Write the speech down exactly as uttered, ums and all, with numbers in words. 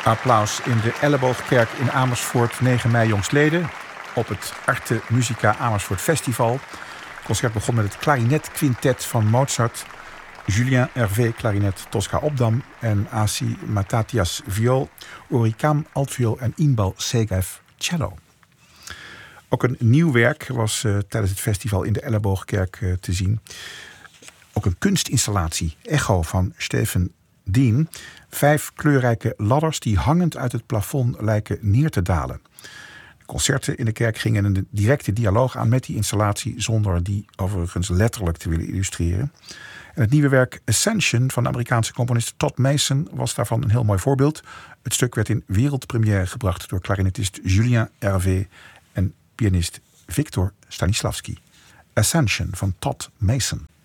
Applaus in de Elleboogkerk in Amersfoort, negen mei jongstleden. Op het Arte Musica Amersfoort Festival. Het concert begon met het klarinetquintet van Mozart. Julien Hervé klarinet, Tosca Obdam en Asi Matatias viool, Orikam altviool en Inbal Segev cello. Ook een nieuw werk was uh, tijdens het festival in de Elleboogkerk uh, te zien. Ook een kunstinstallatie, Echo van Stephen Dean. Vijf kleurrijke ladders die hangend uit het plafond lijken neer te dalen. De concerten in de kerk gingen een directe dialoog aan met die installatie, zonder die overigens letterlijk te willen illustreren. En het nieuwe werk Ascension van de Amerikaanse componist Todd Mason was daarvan een heel mooi voorbeeld. Het stuk werd in wereldpremière gebracht door klarinetist Julien Hervé en pianist Victor Stanislavski. Ascension van Todd Mason.